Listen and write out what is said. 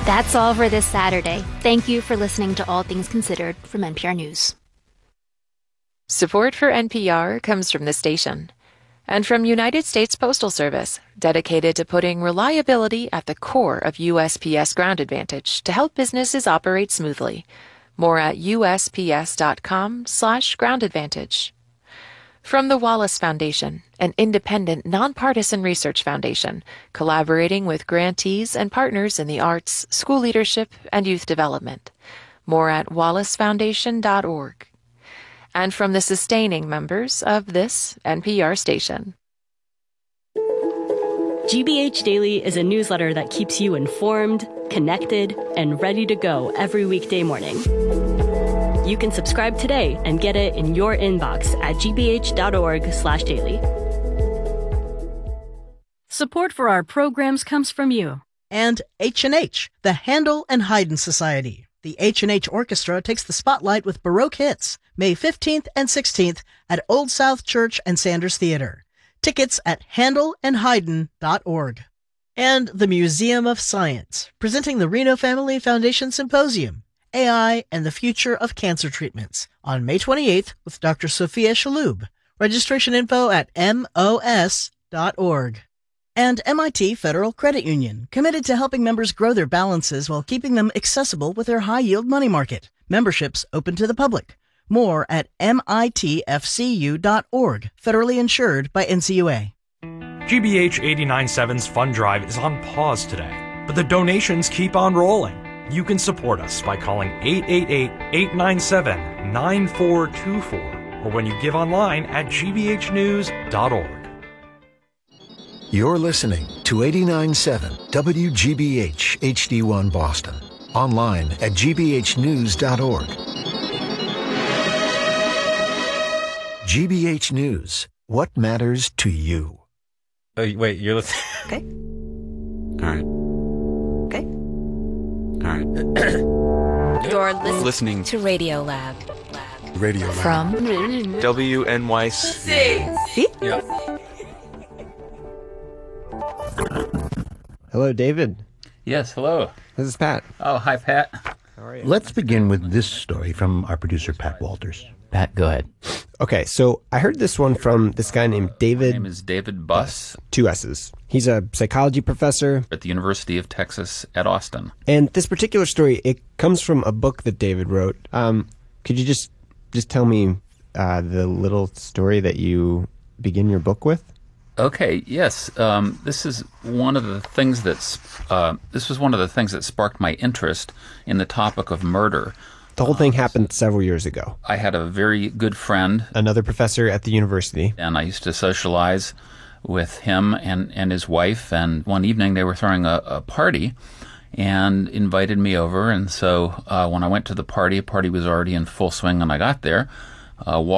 That's all for this Saturday. Thank you for listening to All Things Considered from NPR News. Support for NPR comes from the station and from United States Postal Service, dedicated to putting reliability at the core of USPS Ground Advantage to help businesses operate smoothly. More at USPS.com/Ground Advantage. From the Wallace Foundation, an independent, nonpartisan research foundation, collaborating with grantees and partners in the arts, school leadership, and youth development. More at wallacefoundation.org. And from the sustaining members of this NPR station. GBH Daily is a newsletter that keeps you informed, connected, and ready to go every weekday morning. You can subscribe today and get it in your inbox at gbh.org/daily. Support for our programs comes from you. And H&H, the Handel and Haydn Society. The H&H Orchestra takes the spotlight with Baroque hits, May 15th and 16th at Old South Church and Sanders Theater. Tickets at handelandhaydn.org. And the Museum of Science, presenting the Reno Family Foundation Symposium, AI and the Future of Cancer Treatments, on May 28th with Dr. Sophia Shaloub. Registration info at mos.org. And MIT Federal Credit Union, committed to helping members grow their balances while keeping them accessible with their high-yield money market. Memberships open to the public. More at mitfcu.org, federally insured by NCUA. GBH 89.7's Fund Drive is on pause today, but the donations keep on rolling. You can support us by calling 888-897-9424 or when you give online at gbhnews.org. You're listening to 89.7 WGBH HD1 Boston. Online at gbhnews.org. GBH News. What matters to you? Oh, wait, you're listening. Okay. All right. Okay. All right. You're listening to Radio Lab. Radio Lab. From WNYC. See? Yep. Hello, David. Yes, hello. This is Pat. Oh, hi, Pat. How are you? Let's begin with this story from our producer, Pat Walters. Pat, go ahead. Okay, so I heard this one from this guy named David. My name is David Buss. 2 S's. He's a psychology professor At the University of Texas at Austin. And this particular story, it comes from a book that David wrote. Could you just tell me the little story that you begin your book with? Okay, yes. This is one of the things that's. This was one of the things that sparked my interest in the topic of murder. The whole thing happened several years ago. I had a very good friend, another professor at the university, and I used to socialize with him and his wife. And one evening they were throwing a party and invited me over. And so when I went to the party was already in full swing when I got there.